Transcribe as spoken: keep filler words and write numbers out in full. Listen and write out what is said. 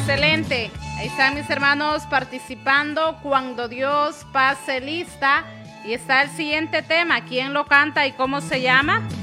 Excelente. Ahí están mis hermanos participando. Cuando Dios pase lista. Y está el siguiente tema. ¿Quién lo canta y cómo se llama?